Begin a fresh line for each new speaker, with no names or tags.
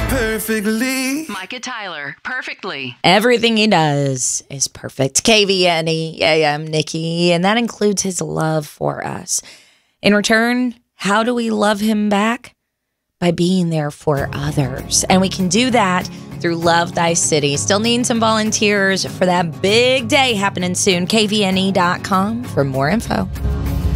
perfectly.
Micah Tyler, perfectly.
Everything he does is perfect. KVNE, AM Nikki, and that includes his love for us. In return, how do we love him back? By being there for others. And we can do that through Love Thy City. Still needing some volunteers for that big day happening soon. KVNE.com for more info.